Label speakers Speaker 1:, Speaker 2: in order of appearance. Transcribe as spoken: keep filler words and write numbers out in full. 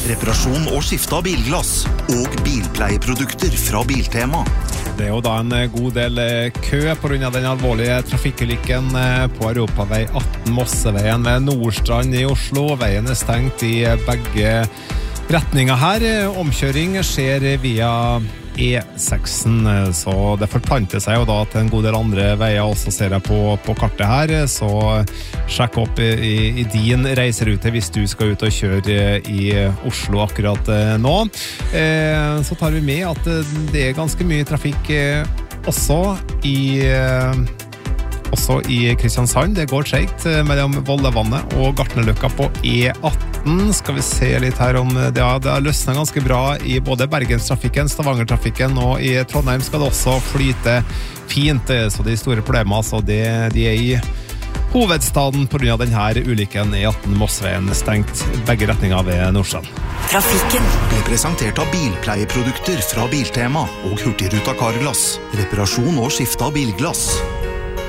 Speaker 1: reparasjon og skifte av bilglass og bilpleieprodukter fra Biltema.
Speaker 2: Det er jo da en god del kø på grunn av den alvorlige trafikkulykken på Europavei atten Mosseveien ved Nordstrand i Oslo. Veien er stengt i begge retninger her. Omkjøring skjer via E seks, så det forplanter seg jo da til en god del andre veier også, ser jeg på, på kartet her, så sjekk opp i, i din reiserute hvis du skal ut og kjøre i Oslo akkurat nå. Eh, så tar vi med at det er ganske mye trafikk også i også i Kristiansand. Det går tregt mellom Vollevannet og Gartnerløkka på E atten. Skal vi se litt her om det, ja, det har løsnet ganske bra i både Bergenstrafikken, Stavangertrafikken, og i Trondheim skal det også flyte fint, så de store problemene så det, de er i hovedstaden på grunn av denne ulykken. E atten Mosseveien stengt begge retninger ved Nordstrand.
Speaker 1: Trafikken ble presentert av bilpleieprodukter fra Biltema og Hurtigruta Carglass. Reparasjon og skifte av bilglass.